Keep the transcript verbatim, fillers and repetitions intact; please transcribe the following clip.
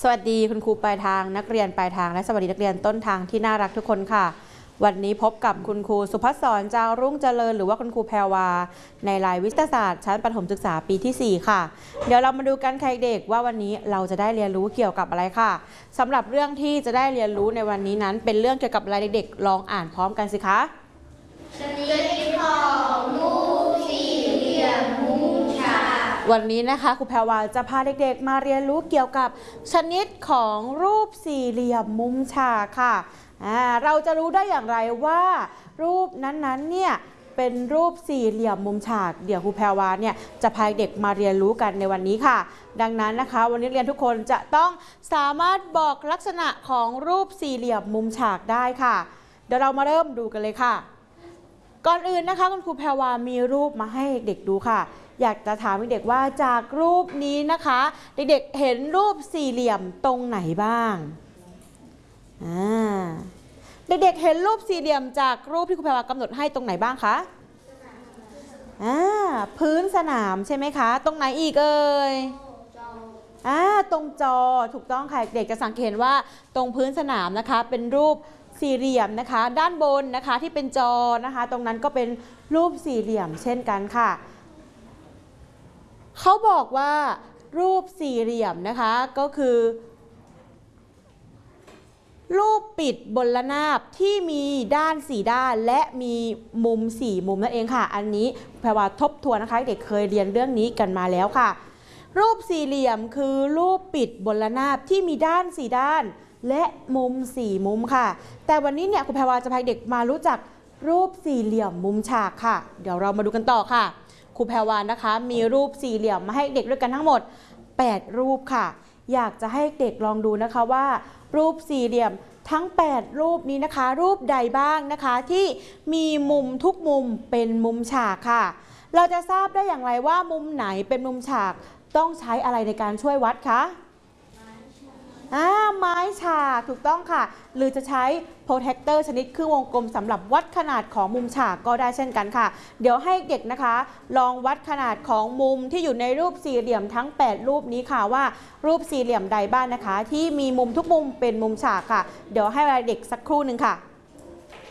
วัสดีคุณครูปลายทางนักเรียนปลายทางและสวัสดีนักเรียนต้นทางที่น่ารักทุกคนค่ะวันนี้พบกับคุณครูสุภัสสรจารุ่งเจริญหรือว่าคุณครูแพรวาในรายวิทยาศาสตร์ชั้นประถมศึกษาปีที่สี่ค่ะเดี๋ยวเรามาดูกันค่ะเด็กว่าวันนี้เราจะได้เรียนรู้เกี่ยวกับอะไรค่ะสำหรับเรื่องที่จะได้เรียนรู้ในวันนี้นั้นเป็นเรื่องเกี่ยวกับอะไรเด็กๆลองอ่านพร้อมกันสิคะชนิดของรูปสี่เหลี่ยมมุมฉากวันนี้นะคะครูแพรวาจะพาเด็กๆมาเรียนรู้เกี่ยวกับชนิดของรูปสี่เหลี่ยมมุมฉากค่ะเราจะรู้ได้อย่างไรว่ารูปนั้นๆเนี่ยเป็นรูปสี่เหลี่ยมมุมฉากเดี๋ยวครูแพรวาเนี่ยจะพาเด็กมาเรียนรู้กันในวันนี้ค่ะดังนั้นนะคะวันนี้เรียนทุกคนจะต้องสามารถบอกลักษณะของรูปสี่เหลี่ยมมุมฉากได้ค่ะเดี๋ยวเรามาเริ่มดูกันเลยค่ะก่อนอื่นนะคะคุณครูแพรวามีรูปมาให้เด็กดูค่ะอยากจะถามเด็กว่าจากรูปนี้นะคะเด็กๆเห็นรูปสี่เหลี่ยมตรงไหนบ้างเด็กๆเห็นรูปสี่เหลี่ยมจากรูปที่ครูแพรวากำหนดให้ตรงไหนบ้างคะพื้นสนามใช่ไหมคะตรงไหนอีกเอ่ยตรงจอถูกต้องค่ะเด็กจะสังเกตว่าตรงพื้นสนามนะคะเป็นรูปสี่เหลี่ยมนะคะด้านบนนะคะที่เป็นจอนะคะตรงนั้นก็เป็นรูปสี่เหลี่ยมเช่นกันค่ะเขาบอกว่ารูปสี่เหลี่ยมนะคะก็คือรูปปิดบนระนาบที่มีด้านสี่ด้านและมีมุมสี่มุมนั่นเองค่ะอันนี้แพรวาทบทวนนะคะเด็กเคยเรียนเรื่องนี้กันมาแล้วค่ะรูปสี่เหลี่ยมคือรูปปิดบนระนาบที่มีด้านสี่ด้านและมุมสี่มุมค่ะแต่วันนี้เนี่ยคุณแพรวาจะพาเด็กมารู้จักรูปสี่เหลี่ยมมุมฉากค่ะเดี๋ยวเรามาดูกันต่อค่ะครูแพรวานะคะมีรูปสี่เหลี่ยมมาให้เด็กด้วยกันทั้งหมดแปดรูปค่ะอยากจะให้เด็กลองดูนะคะว่ารูปสี่เหลี่ยมทั้งแปดรูปนี้นะคะรูปใดบ้างนะคะที่มีมุมทุกมุมเป็นมุมฉากค่ะเราจะทราบได้อย่างไรว่ามุมไหนเป็นมุมฉากต้องใช้อะไรในการช่วยวัดคะไม้ฉากถูกต้องค่ะหรือจะใช้โปรเทคเตอร์ชนิดเครื่องวงกลมสำหรับวัดขนาดของมุมฉากก็ได้เช่นกันค่ะเดี๋ยวให้เด็กนะคะลองวัดขนาดของมุมที่อยู่ในรูปสี่เหลี่ยมทั้งแปดรูปนี้ค่ะว่ารูปสี่เหลี่ยมใดบ้างนะคะที่มีมุมทุกมุมเป็นมุมฉากค่ะเดี๋ยวให้เวลาเด็กสักครู่หนึ่งค่ะ